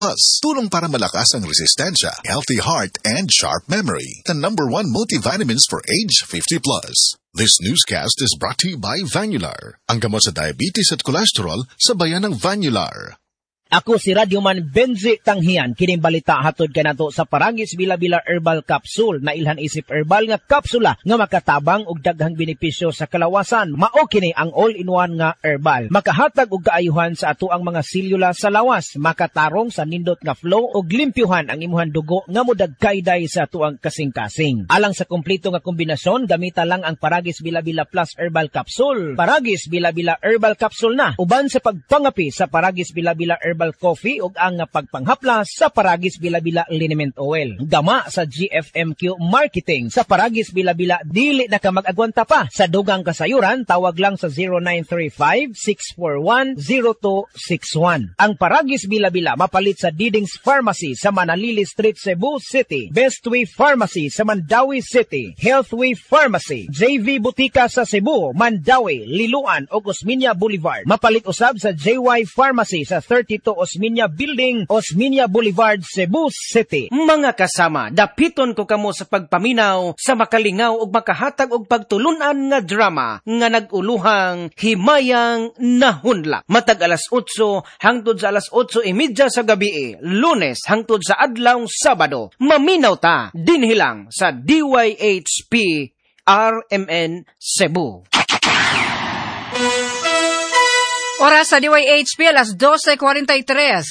Plus, tulong para malakas ang resistensya, healthy heart, and sharp memory. The #1 multivitamins for age 50 plus. This newscast is brought to you by Vanular, ang gamot sa diabetes at cholesterol sa bayan ng Vanular. Ako si Radyoman Benzi Tanghian, kining balita hatod kanato sa Paragis Bila-Bila Herbal Capsule na ilhan isip herbal nga kapsula nga makatabang og daghang benepisyo sa kalawasan. Mao kini ang all-in-one nga herbal. Makahatag og kaayuhan sa ato ang mga selula sa lawas, makatarong sa nindot nga flow og limpyuhan ang imuhang dugo nga modagkayday sa ato ang kasing-kasing. Alang sa kompleto nga kombinasyon, gamita lang ang Paragis Bila-Bila Plus Herbal Capsule. Paragis Bila-Bila Herbal Capsule na uban sa pagpangapi sa Paragis Bila-Bila Herbal Coffee ug ang pagpanghaplas sa Paragis Bila-Bila Liniment Oil. Gama sa GFMQ Marketing sa Paragis Bila-Bila dili na ka mag-agwanta pa. Sa dugang kasayuran, tawag lang sa 0935-641-0261. Ang Paragis Bila-Bila mapalit sa Didings Pharmacy sa Manalili Street, Cebu City, Bestway Pharmacy sa Mandawi City, Healthway Pharmacy, JV Butika sa Cebu, Mandawi, Liloan ug Osmeña Boulevard. Mapalit usab sa JY Pharmacy sa 32 Osmeña Building, Osmeña Boulevard, Cebu City. Mga kasama, dapiton ko kamo sa pagpaminaw, sa makalingaw ug makahatag og pagtulunan nga drama nga naguluhang Himayang Nahunla. Matag alas 8 hangtod sa alas 8:30 sa gabi, Lunes hangtod sa adlaw Sabado. Maminaw ta dinhi lang sa DYHP RMN Cebu. Oras sa DYHP, alas 12:43.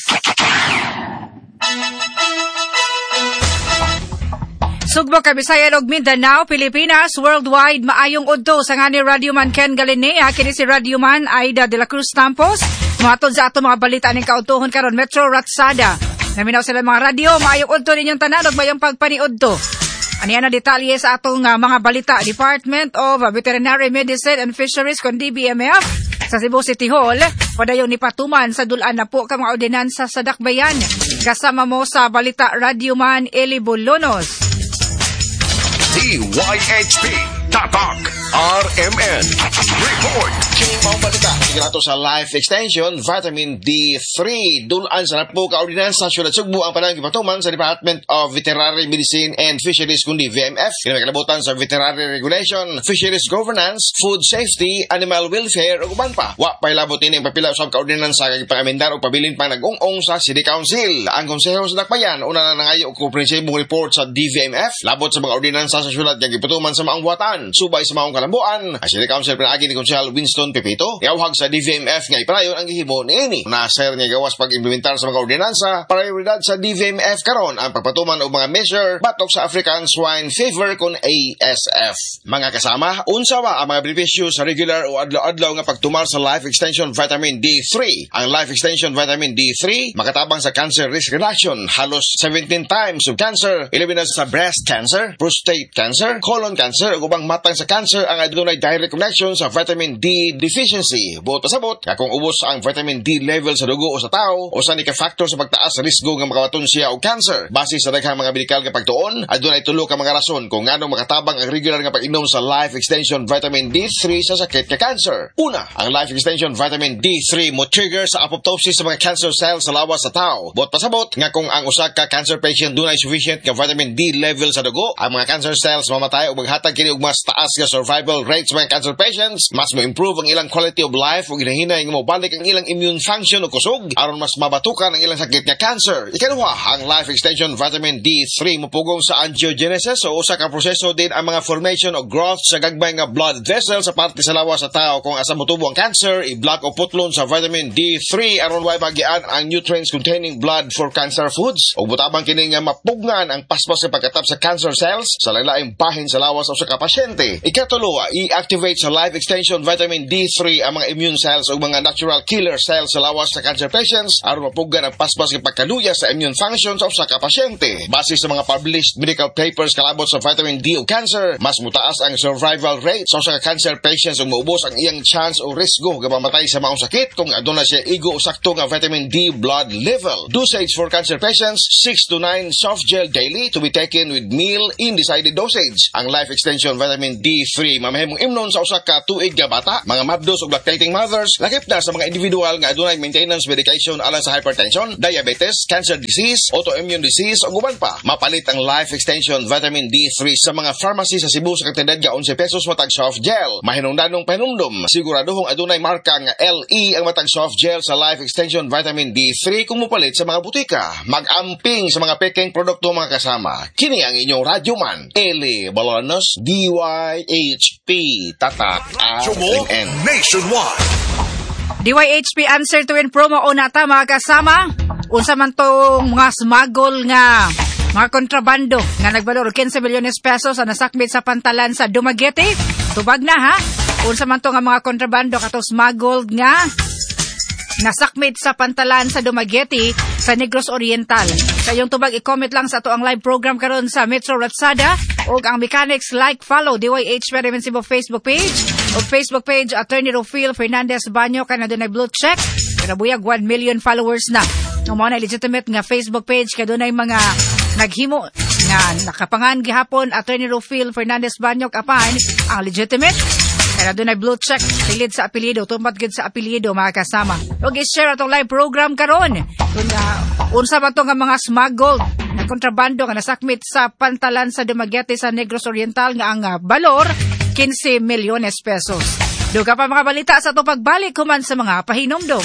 Sugbo, Kabisayan ug Mindanao, Pilipinas, worldwide, maayong udto sa nga ni Radyoman Ken Galinea, kini si Radyoman Aida de la Cruz Tampos. Matod sa ato mga balita ning kautuhon karon Metro Ratsada. Naminaw sila mga radyo, maayong udto ninyong tanan ug mayong pagpaniudto. Aniya na detalye sa atong mga balita. Department of Veterinary Medicine and Fisheries kon DBMF sa Cebu City Hall, padayon ni patuman sa dulan na po ka mga ordinansa sa dakbayan. Kasama mo sa balita Radyoman Eli Bolonos. DYHP Tatak RMN Report. Kining maong balita, sigurato sa Life Extension, Vitamin D3. Dulaan sa napo ka ordinansa syudad Sugbo ang panang gipatuman sa Department of Veterinary Medicine and Fisheries kundi VMF. Kinamagkalabutan sa Veterinary Regulation, Fisheries Governance, Food Safety, Animal Welfare ug uban pa. Wa pay labot ini papila usab ka ordinansa kay pag-amendar o pabilin pang nag-ung-ong sa City Council. Ang konseho sa dakbayan una na nangayo og komprehensibong report sa DVMF labot sa mga ordinansa sa syudad nga gipatuman sa maong buhatan. Subay sa maong kalambuan, ang City Council pinaagi ni Konsehal Winston Pepito, iawhag sa DVMF nga ipanayon ang gihimo niini. Naser nga gawas pag-implementar sa mga ordinansa, prioridad sa DVMF karon ang pagpatuman og mga measure batok sa African Swine Fever kon ASF. Mga kasama, unsa ba ang mga benepisyo sa regular o adlaw-adlaw nga pagtumar sa Life Extension Vitamin D3? Ang Life Extension Vitamin D3 makatabang sa cancer risk reduction, halos 17 times of cancer, ilabi na sa breast cancer, prostate cancer, colon cancer ug ubang matang sa cancer ang adunay direct connection sa vitamin D deficiency. Buot pasabot, kung ubos ang vitamin D level sa dugo o sa tao, o sa ni ka-factor sa pagtaas sa risgo nga makawaton siya og cancer. Base sa daghang mga medikal nga pagtuon, adunay tulo ka mga rason kung ngano makatabang ang regular nga pag-inom sa Life Extension Vitamin D3 sa sakit ka cancer. Una, ang Life Extension Vitamin D3 mo trigger sa apoptosis sa mga cancer cells sa lawas sa tao. Buot pasabot, nga kung ang usa ka cancer patient dunay sufficient nga vitamin D level sa dugo, ang mga cancer cells mamatay o maghatag kini og mas taas nga survival rates mga cancer patients, mas mo-improve ang ilang quality of life ug hinahinay nga mobalik ang ilang immune function o kusog aron mas mabatukan ang ilang sakit nga cancer. Ikaduha, ang Life Extension Vitamin D3 mopugong sa angiogenesis o usa ka proseso din ang mga formation o growth sa gagmay nga blood vessels sa parte sa lawas sa tao. Kung asa motubo ang cancer, i-block o putlon sa vitamin D3 aron way magian ang nutrients containing blood for cancer foods ug butabang kini nga mapugnan ang paspas sa pagkatap sa cancer cells sa lain-laing bahin sa lawas sa usa ka pasyente. Ikatulo, i-activate sa Life Extension Vitamin D3 ang mga immune cells o mga natural killer cells sa lawas sa cancer patients aron mapuggan ang paspas nga pagkaluya sa immune function sa usa ka pasyente. Base sa mga published medical papers kalabot sa vitamin D o cancer, mas mutaas ang survival rate sa usa ka cancer patients ug maubos ang iyang chance o risgo nga mamatay sa maong sakit kung aduna siya igo o sakto nga vitamin D blood level. Dosage for cancer patients, 6 to 9 soft gel daily to be taken with meal in decided dosage. Ang Life Extension Vitamin D3 mamahimong imnon sa usa ka tuig nga bata, mga mga mabdos ug lactating mothers, lakip na sa mga individual nga adunay maintenance medication alang sa hypertension, diabetes, cancer disease, autoimmune disease ug uban pa. Mapalit ang Life Extension Vitamin D3 sa mga pharmacy sa Cebu sa kantidad nga 11 pesos matag soft gel. Mahinungdanong panumdum, siguraduhong adunay marka nga LE ang matag soft gel sa Life Extension Vitamin D3 kung mupalit sa mga butika. Mag-amping sa mga peking produkto mga kasama. Kini ang inyong radyoman, Eli Balonos, DYHP, Tatak, RMN. Nationwide. DYHP answer to win promo o nata mga kasama. Unsa man tong mga smuggle nga mga kontrabando nga nagbalor 15 milyones pesos ang nasakmit sa pantalan sa Dumaguete. Tubag na ha. Unsa man to nga mga kontrabando kato smuggle nga nasakmit sa pantalan sa Dumaguete sa Negros Oriental. Sa iyong tubag i-comment lang sa ato ang live program karon sa Metro Ratsada ug ang mechanics like follow DYH Permanent Cebu Facebook page o Facebook page Attorney Rufil Fernandez Banyo kana dunay blue check pero buyag 1 million followers na. Ang mga legitimate nga Facebook page kay dunay mga naghimo nga nakapangan gihapon Attorney Rufil Fernandez Banyo apan ang legitimate kaya dunay blue check silid sa apelyido tumpat gid sa apelyido mga kasama. Ug i-share atong live program karon. Unsa ba to nga mga smuggled na kontrabando nga nasakmit sa pantalan sa Dumaguete sa Negros Oriental nga ang balor 15 milyones pesos. Duga pa mga balita sa atong pagbalik human sa mga pahinomdom.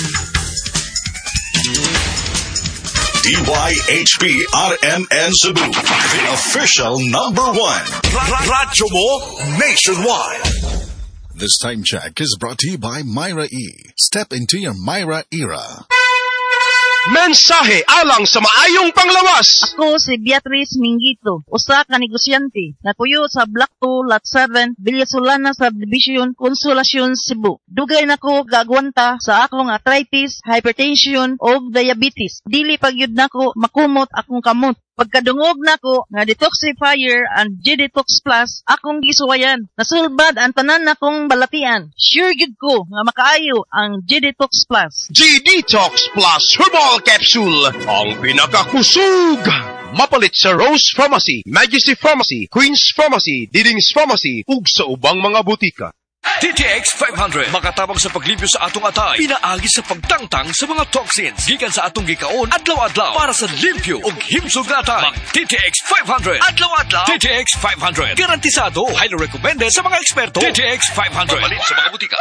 DYHP RMN Cebu, the official #1. Radyo mo nationwide. This time check is brought to you by Myra E. Step into your Myra era. Mensahe alang sa maayong panglawas. Ako si Beatrice Mingito, usa ka negosyante na tuyo sa Block 2, Lot 7, Villasolana Subdivision, Consolacion, Cebu. Dugay nako gagwanta sa akong arthritis, hypertension o diabetes. Dili pagyud nako makumot akong kamot. Pagkadungog nako nga detoxifier and G-Detox Plus akong gisuwayan. Nasulbad ang tanan nakong balatian. Sure gid ko nga makaayo ang G-Detox Plus. G-Detox Plus Herbal Capsule, ang pinakakusog. Mapalit sa Rose Pharmacy, Majesty Pharmacy, Queen's Pharmacy, Diding's Pharmacy, ug sa ubang mga butika. TTX 500 makatabang sa paglimpyo sa atong atay, pinaagi sa pagtangtang sa mga toxins gikan sa atong gikaon adlaw-adlaw para sa limpyo ug himsog na atay. TTX 500 adlaw-adlaw. TTX 500 garantisado, highly recommended sa mga eksperto. TTX 500 mapalit sa mga butika.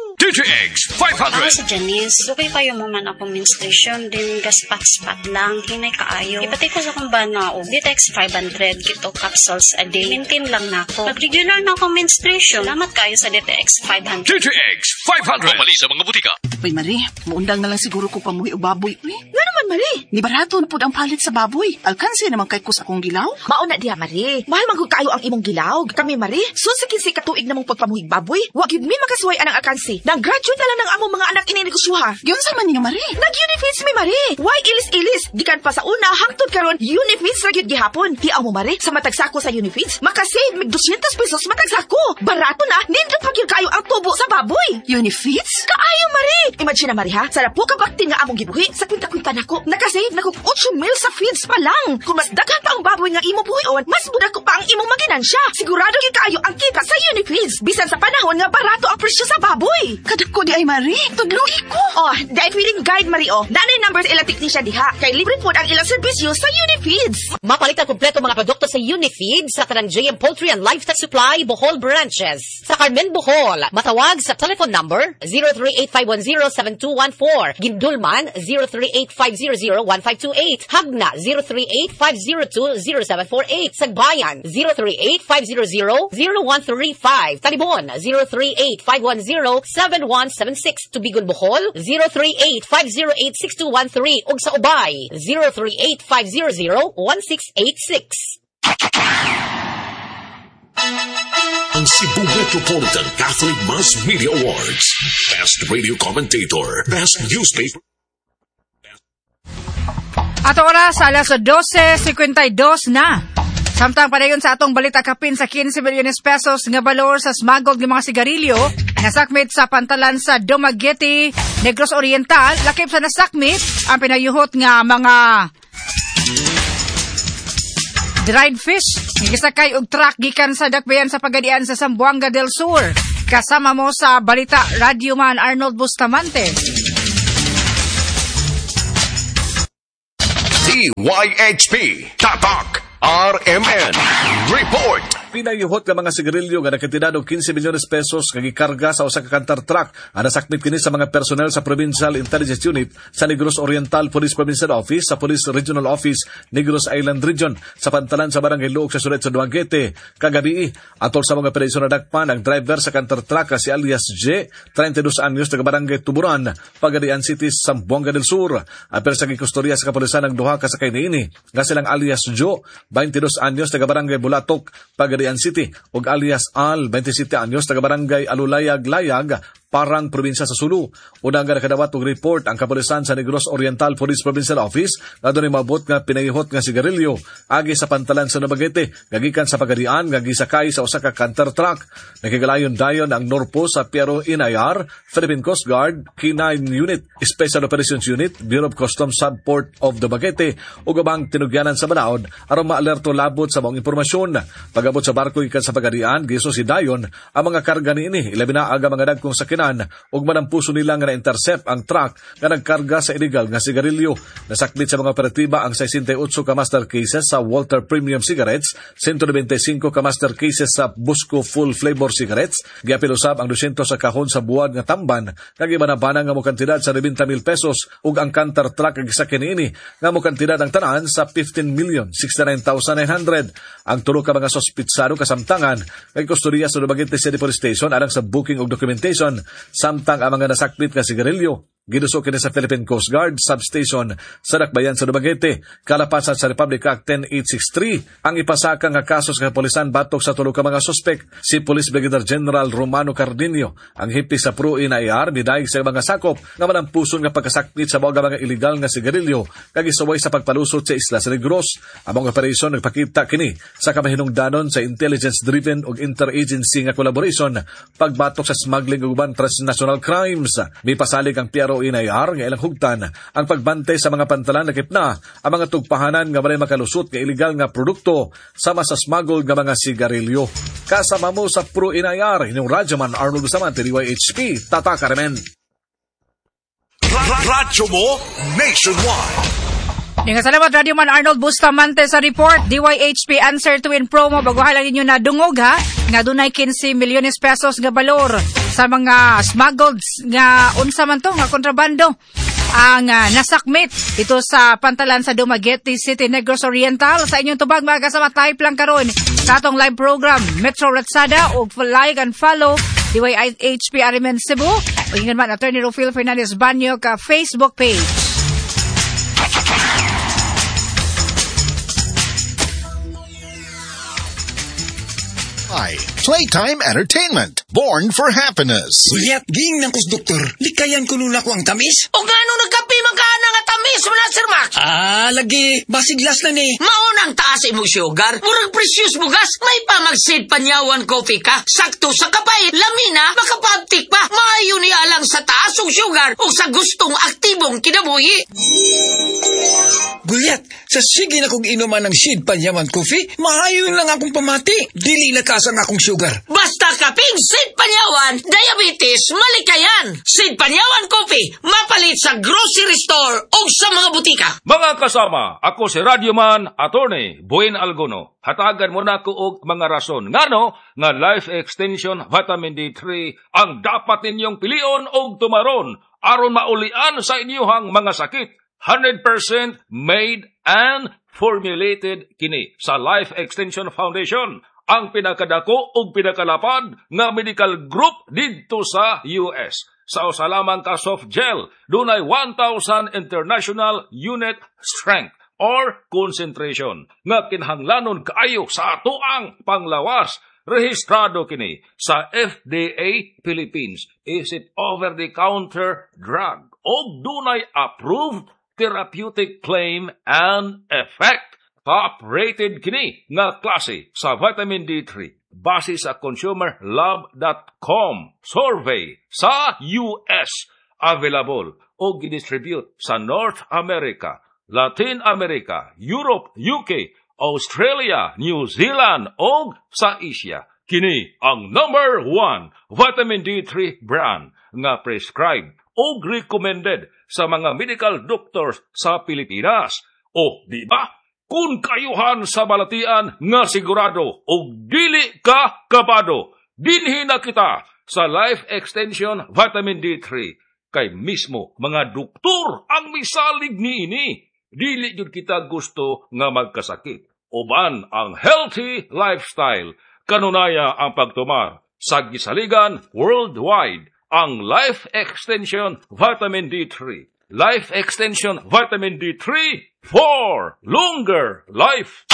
TTX 500. Ako si Janice. Okay kayo mo man akong menstruation, din gaspat-spat lang, hinay kaayo. Ipatay ko sa kong banao. TTX 500, kito capsules a day. Maintain lang na ako. Pag-regular na akong menstruation, salamat kayo sa TTX 500. TTX 500 mapali sa mga butika. Uy, Marie, muundang na lang siguro ko pamuhi o baboy. Uy, nga naman, Marie. Ni barato na po ang palit sa baboy. Alkansi naman kay ko sa akong gilaw. Mauna diha, Marie. Mahal magod kayo ang imong gilaw. Kami, Marie, susikin si katuig namong pagpamuhig baboy. Wag yun mi makasuway anang alkansi. Nag-graduate na lang ng among mga anak ininegosyoha. Yun sa man niyo, Marie. Nag-Unifeeds mi, Marie. Why ilis-ilis? Gikan pa sa una, hangtod karon Unifeeds ra gyud gihapon. Hiaw mo, Marie, sa matagsako sa Unifeeds, makasave mig 200 pesos matagsako. Barato na, nindot pa gyud kayo ang tubo sa baboy. Unifeeds? Kaayo, Marie. Imagine na, Marie, ha? Sa po ka baktin nga among gibuhi, sa kwinta-kwinta nako, nakasave nako 8 mil sa feeds pa lang. Kung mas daghan pa ang baboy nga imo buhion, mas budak ko pa ang imong maginansya. Sigurado gyud kayo ang kita sa Unifeeds. Bisan sa panahon nga barato ang presyo sa baboy. Kadako di ay, Marie. Tudluhi ko. Oh, dahil feeling guide, Marie, oh. Nanay numbers ilang technician diha. Kay libre po ang ilang serbisyo sa Unifeeds. Mapalit ang kompleto mga produkto sa Unifeeds sa tanang JM Poultry and Livestock Supply, Bohol branches. Sa Carmen, Bohol, matawag sa telephone number 038-510-7214. Gindulman, 038-500-1528. Hagna, 038-502-0748. Sagbayan, 038-500-0135. Talibon, 038-510-7176. Tubigon, Bohol, 038-508-6213. Ug sa Ubay, 038-500-1686. Ang Cebu Metropolitan Catholic Mass Media Awards. Best Radio Commentator. Best Newspaper. Ato oras, alas 12:52 na. Samtang padayon sa atong balita kapin sa 15 milyones pesos nga balor sa smuggled ng mga sigarilyo nasakmit sa pantalan sa Dumaguete, Negros Oriental. Lakip sa nasakmit ang pinayuhot nga mga dried fish. Nagisakay og truck gikan sa dakbayan sa Pagadian sa Zamboanga del Sur. Kasama mo sa Balita Radyoman Arnold Bustamante. DYHP Tatak RMN Report. Pinayuhot ka mga sigarilyo nga nakatindad og 15 milyones pesos nga gikarga sa usa ka canter truck ang nasakmit kini sa mga personnel sa Provincial Intelligence Unit sa Negros Oriental Police Provincial Office sa Police Regional Office Negros Island Region sa pantalan sa Barangay Luok sa Sulet sa Duanguete kagabi. Atol sa mga operasyon na dakpan ang driver sa canter truck si alias J, 32 anyos taga Barangay Tuburan, Pagadian City, Zamboanga del Sur. Apel sa gikustorya sa kapulisan ng duha ka sakay niini nga silang alias Jo, 22 anyos taga Barangay Bulatok, Pagadian City, ug alias Al, 27 anyos taga Barangay Alulayag-Layag, Parang, Probinsya sa Sulu. Unang nga nakadawat og report ang kapulisan sa Negros Oriental Police Provincial Office nga doon mabot nga pinayihot nga sigarilyo agi sa pantalan sa Nabagete gagikan sa Pagadian nga gisakay sa usa ka canter truck. Nakigalayon dayon ang Norpo sa Piero Inayar, Philippine Coast Guard, K9 Unit, Special Operations Unit, Bureau of Customs Subport of Dumaguete ug ubang tinugyanan sa banaod aron maalerto labot sa mga impormasyon. Pagabot sa barko ikan sa Pagadian, giso si dayon ang mga karga niini ilabi na aga mga dagkong sakyanan ug manampuso nila nga na-intercept ang truck nga nagkarga sa illegal nga sigarilyo. Nasakmit sa mga operatiba ang 68 ka master cases sa Walter Premium Cigarettes, 195 ka master cases sa Busco Full Flavor Cigarettes, giapil usab ang 200 sa kahon sa buwad nga tamban nga gibanabanang nga mo kantidad sa 90,000 pesos ug ang canter truck nga gisakyan niini nga mo kantidad ang tanan sa 15,069,900. Ang tulo ka mga sospitsado kasamtangan kay kustorya sa Dumaguete City Police Station alang sa booking ug documentation. Samtang ang mga nasakmit nga sigarilyo giduso kini sa Philippine Coast Guard Substation sa Dakbayan sa Dumaguete. Kalapasan sa Republic Act 10863 ang ipasaka nga kaso sa kapulisan batok sa tulo ka mga suspek. Si Police Brigadier General Romano Cardinio ang hipi sa Pro Inayar midayeg sa mga sakop nga manampuson nga pagkasakmit sa mga illegal nga sigarilyo kag isaway sa pagpalusot sa isla sa Negros. Ang mga operasyon nagpakita kini sa kamahinungdanon sa intelligence-driven ug interagency nga collaboration pagbatok sa smuggling ug uban transnational crimes. May pasalig ang Piero Inayar nga ilang hugtan ang pagbantay sa mga pantalan nakip na ang mga tugpahanan nga maray makalusot nga illegal nga produkto sama sa smuggled nga mga sigarilyo. Kasama mo sa Pro Inayar, inyong Radyoman Arnold Bustamante, DYHP Tatak RMN. Radyo mo nationwide. Nga salamat Radyoman Arnold Bustamante sa report. DYHP answer to win promo baguhalan ninyo na dungog ha nga dunay 15 milyones pesos nga balor sa mga smuggled nga unsa man to nga kontrabando ang nasakmit ito sa pantalan sa Dumaguete City, Negros Oriental. Sa inyong tubag mga kasama type lang karon sa atong live program Metro Ratsada ug like and follow DYHP RMN Cebu o hingan man Attorney Rufil Fernandez Banyo ka Facebook page. Playtime Entertainment, born for happiness. Uliat, ging ng kus doktor, likayan ko nun ako ang tamis. O gano nagkapi magkana nga tamis mo na, Sir Max? Lagi, basiglas na ni. Maunang taas mo sugar, murag precious mo gas, may pamagsid panyawan coffee ka. Sakto sa kapay, lamina, makapagtik pa. Maayo niya lang sa taas og sugar o sa gustong aktibong kinabuhi. Gulyat, sa sige na kong inuman ng Sid Panyaman Coffee, maayon lang akong pamati. Dili nakasan akong sugar. Basta kaping Sid Panyawan, diabetes, malikayan. Sid Panyawan Coffee, mapalit sa grocery store o sa mga butika. Mga kasama, ako si Radyoman Attorney Buen Algono. Hatagan mo na ko og mga rason. Ngano nga Life Extension Vitamin D3 ang dapat ninyong pilion og tumaron aron maulian sa inyong mga sakit. 100% made and formulated kini sa Life Extension Foundation, ang pinakadako ug pinakalapad nga medical group didto sa US. Sa usalamang ka soft gel, dunay 1,000 international unit strength or concentration nga kinahanglanon kaayo sa atoang panglawas. Rehistrado kini sa FDA Philippines. Is it over-the-counter drug o dunay approved therapeutic claim and effect. Top-rated kini nga klase sa vitamin D3 base sa consumerlab.com survey sa US. Available o gidistribute sa North America, Latin America, Europe, UK, Australia, New Zealand o sa Asia. Kini ang number 1 vitamin D3 brand nga prescribed o recommended sa mga medical doctors sa Pilipinas. O di ba? Kung kayuhan sa balatian nga sigurado o dili ka kabado, dinhi na kita sa Life Extension Vitamin D3. Kay mismo mga doktor ang misalig niini. Dili jud kita gusto nga magkasakit. Uban ang healthy lifestyle. Kanunaya ang pagtumar sa gisaligan worldwide ang Life Extension Vitamin D3. Life Extension Vitamin D3 for longer life.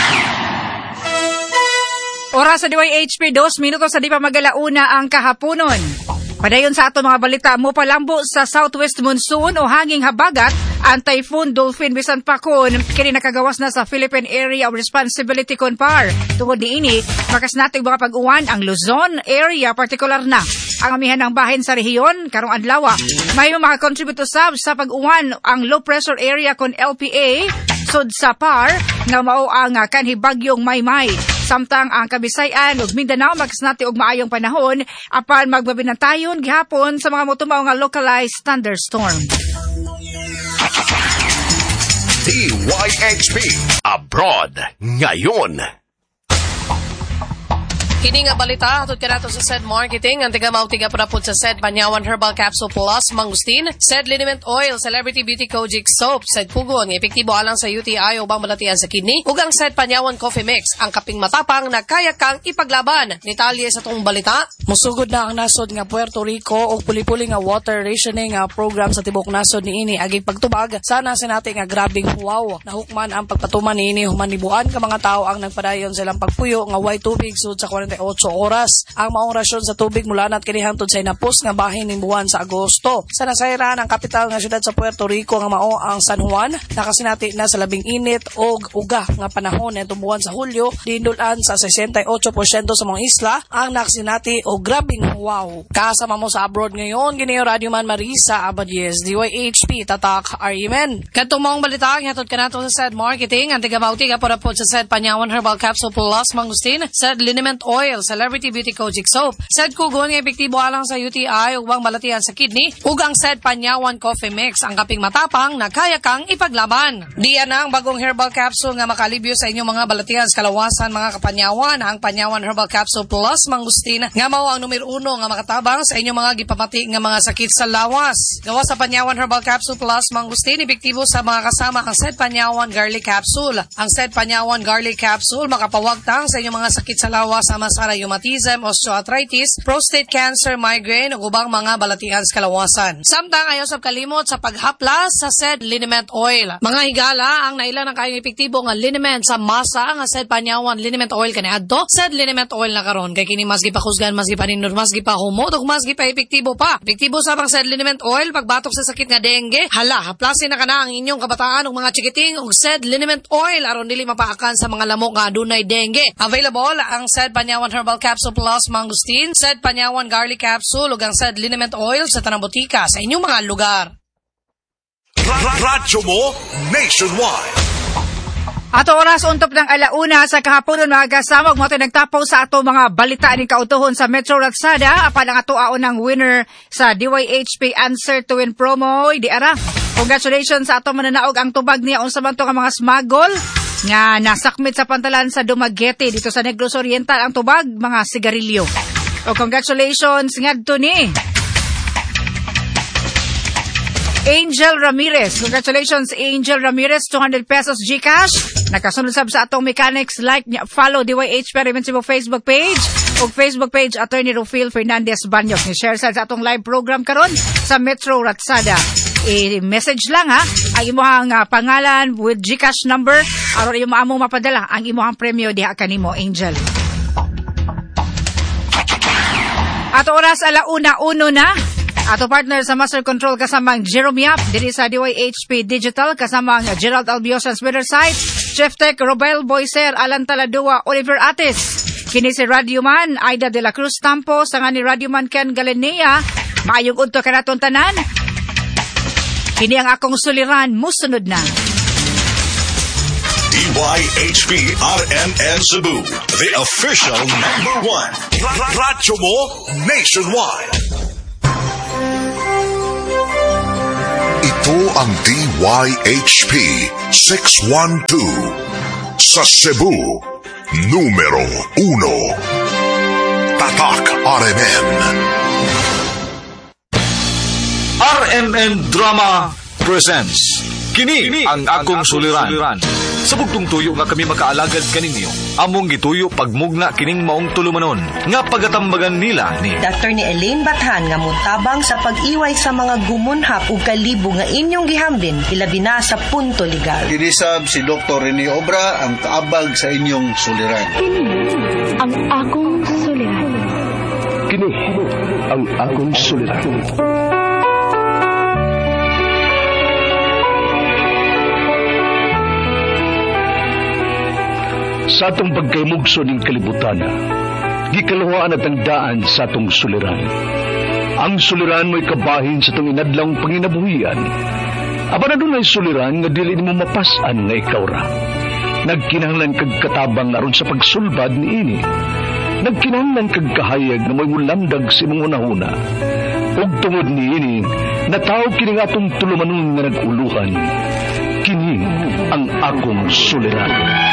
Oras sa DYHP, 2 minutos sa di pa magalauna ang kahaponon. Padayon sa ato mga balita, mo palambo sa southwest monsoon o hanging habagat ang Typhoon Dolphin bisan pa kon kini nakagawas na sa Philippine Area of Responsibility CONPAR. Tungod niini, makas nating mga pag-uwan ang Luzon area partikular na ang amihan ng bahin sa rehiyon karong adlaw. May makakontribute usab sa pag-uwan ang low pressure area kon LPA sud sa PAR nga mao ang kanhi bagyong Maymay. Samtang ang Kabisayan ug Mindanao magsnati og maayong panahon apan magbabinantayon gihapon sa mga motumaw nga localized thunderstorm. DYHP Abroad ngayon. Kini nga balita, hatod ka nato sa SED Marketing, ang tiga-mautiga parapod sa SED Panyawan Herbal Capsule Plus, Mangustin, SED Liniment Oil, Celebrity Beauty Kojic Soap, SED Pugon, epektibo alang sa UTI o bang malatian sa kidney, ug ang SED Panyawan Coffee Mix, ang kaping matapang na kaya kang ipaglaban. Detalye sa tong balita. Musugod na ang nasod nga Puerto Rico og puli-puli nga water rationing nga program sa tibok nasod niini aging pagtubag. Sana sinati nga grabing huwaw. Nahukman ang pagpatuman niini human nibuan ka mga tao ang nagpadayon silang pagpuyo nga way tubig sud sa 48 oras. Ang maong rasyon sa tubig mula na't kinihangtod sa inapos nga bahin ning buwan sa Agosto. Sa nasayran ang kapital nga syudad sa Puerto Rico nga mao ang San Juan, nakasinati na sa labing init og uga nga panahon nitong buwan sa Hulyo, diindulan sa 68% sa mga isla ang nakasinati og grabing wow. Kasama mo sa abroad ngayon, giniyo Radio Man Marisa Abadies, DYHP Tatak Arimen. Kadtong maong balita hatod kanato sa SED Marketing, ang tiga-mautiga parapod sa SED Panyawan Herbal Capsule Plus, Mangustin, SED Liniment Oil, Celebrity Beauty Kojic Soap, SED Kugon nga epektibo alang sa UTI ug bang balatian sa kidney, ug ang SED Panyawan Coffee Mix, ang kaping matapang na kaya kang ipaglaban. Diyan ang bagong herbal capsule nga makalibyo sa inyong mga balatian sa kalawasan mga kapanyawan, ang Panyawan Herbal Capsule Plus, Mangustin, nga mao ang numero 1 nga makatabang sa inyong mga gipamati nga mga sakit sa lawas. Gawa sa Panyawan Herbal Capsule Plus, Mangustin, epektibo sa mga kasama ang SED Panyawan Garlic Capsule. Ang SED Panyawan Garlic Capsule makapawagtang sa inyong mga sakit sa lawas sama sa rheumatism, osteoarthritis, prostate cancer, migraine ug ubang mga balatian sa kalawasan. Samtang ayaw sab kalimot sa paghaplas sa SED Liniment Oil. Mga higala ang naila ng kayong epektibo nga liniment sa masa nga SED Panyawan Liniment Oil kaniadto. SED Liniment Oil na karon kay kini mas gipakusgan, mas gipaninor, mas gipahumot ug mas gipaepektibo pa. Epektibo sa pang SED Liniment Oil pagbatok sa sakit nga dengue. Hala, haplasin na kana ang inyong kabataan ug mga chikiting ug SED Liniment Oil aron dili mapaakan sa mga lamok nga adunay dengue. Available ang SED Panyawan Herbal Capsule Plus, Mangustin, SED Panyawan Garlic Capsule ug ang SED Liniment Oil sa tanang botika sa inyong mga lugar. Radyo mo nationwide. Ato oras untop ng alauna sa kahaponon mga kasama ug mo nagtapaw sa ato mga balita ni kautuhon sa Metro Ratsada apan ang ato aon ng winner sa DYHP Answer to Win promo di ara. Congratulations sa ato mananaog ang tubag niya unsa man to nga mga smuggle nga nasakmit sa pantalan sa Dumaguete dito sa Negros Oriental ang tubag mga sigarilyo. O congratulations ngadto ni Angel Ramirez. Congratulations Angel Ramirez, 200 pesos GCash. Nakasunod sab sa atong mechanics, like follow DYH Perimensibo Facebook page o Facebook page Attorney Rufil Fernandez Banyok. Ni-share sa atong live program karon sa Metro Ratsada. I-message lang ha ang imong pangalan with GCash number aron imo among mapadala ang imong premyo diha kanimo Angel. Ato oras alauna uno na. Ato partner sa Master Control kasamang Jerome Yap diri sa DYHP Digital kasamang Gerald Albiosa Twitter site, Chef Tech Robel Boyser, Alan Taladua, Oliver Ates. Kini si Radio Man Aida de la Cruz Tampo sa nga ni Radio Man Ken Galenea. Maayong udto kanaton tanan. Kini ang akong suliran musunod na. DYHP RMN Cebu, the official #1. Radyo mo nationwide. Ito ang DYHP 612 sa Cebu, numero 1. Tatak RMN. RMN Drama presents Kini ang akong suliran. Sa bugtong tuyo nga kami makaalagad kaninyo, among gituyo pagmugna kining maong tulumanon nga pagatambagan nila ni Dr. ni Elaine Bathan nga mutabang sa pag-iway sa mga gumunhap ug kalibo nga inyong gihambin ilabi na sa punto legal. Dinisab si Dr. Rene Obra ang kaabag sa inyong suliran. Kini ang akong suliran. Kini ang akong suliran. Sa atong pagkaymugso ng kalibutan, gikalawaan at ang daan sa atong suliran. Ang suliran mo'y kabahin sa itong inadlang panginabuhian. Aba na doon ay suliran nga dili mo mapasan nga ikaw ra. Nagkinahanglan kag katabang aron sa pagsulbad ni ini. Nagkinahanglan kag kahayag na mo'y mulamdag si mong unahuna. Ug tungod ni ini, natawag kini nga atong tulumanon nga nag-uluhan. Kini ang akong suliran.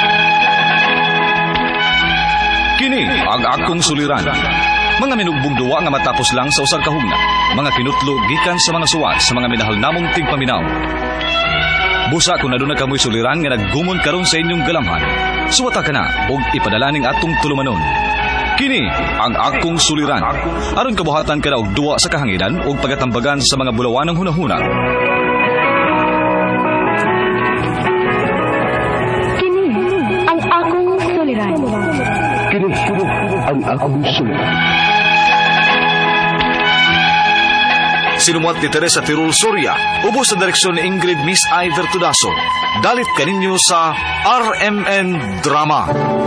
Kini ang akong suliran. Mga minugbong duwa nga matapos lang sa usag kahugna. Mga kinutlo gikan sa mga suwat sa mga minahal namong tigpaminaw. Busa kung naduna kamoy suliran nga naggumon karon sa inyong galamhan. Suwata ka na og ipadala ning atong tulumanon. Kini ang akong suliran. Aron kabuhatan ka na og duwa sa kahanginan og pagatambagan sa mga bulawanang hunahuna. Kini ang akong suliran. Kini ang akong suliran. Sinumuat ni Teresa Tirul Soria, ubos sa direksyon ni Ingrid Miss Iver Tudaso. Dalit kaninyo sa RMN Drama.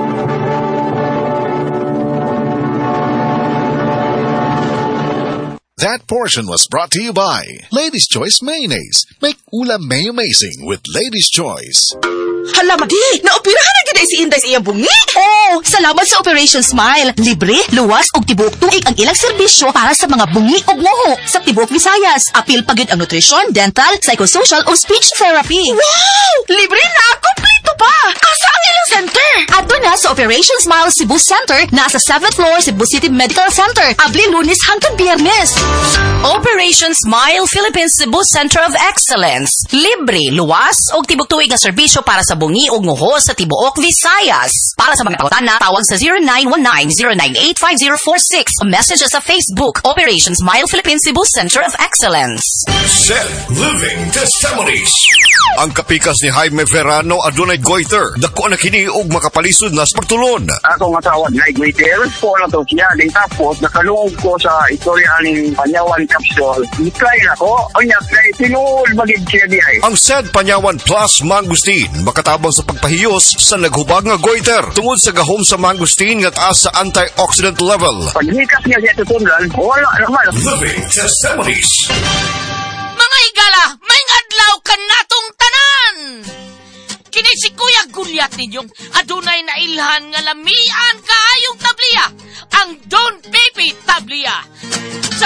That portion was brought to you by Lady's Choice Mayonnaise. Make ulam may amazing with Lady's Choice. Hala, Madi! Naoperahan na gina si Inday sa iyang bungi? Oo! Salamat sa Operation Smile. Libre, luwas ug tibuok tuig ang ilang serbisyo para sa mga bungi ug nguho sa tibuok Visayas. Apil pagid ang nutrition, dental, psychosocial o speech therapy. Wow! Libre na! Kompleto pa! Asa ang ilang center? Ato na sa Operation Smile Cebu Center, nasa 7th floor Cebu City Medical Center. Abli Lunes hangtod Biyernes. Operation Smile Philippines Cebu Center of Excellence. Libre, luwas ug tibuok tuig nga serbisyo para sa bungi ug nguho sa tibuok Visayas. Para sa mga pangutana, tawag sa 0919-098-5046 o message sa Facebook, Operation Smile Philippines Cebu Center of Excellence. Set Living Testimonies. Ang kapikas ni Jaime Verano adunay goiter. Dako na kini og makapalisod na sa pagtulon. Ako nga tawag na goiter. Po na to siya. Din tapos nakaluog ko sa istorya ng Panyawan Capsule. Ikay na ko. O niya, kay tinuol magig siya di ay. Ang SED Panyawan Plus Mangustin makatabang sa pagpahiyos sa naghubag nga goiter tungod sa gahom sa mangustin nga taas sa antioxidant level. Paghikas niya siya tutundan, wala naman. Living Testimonies. Mga higala, may adlaw ka natong tanan! Kini si Kuya Gulyat ninyong adunay na ilhan nga lamian kaayong tabliya, ang Don Pepe Tabliya. Sa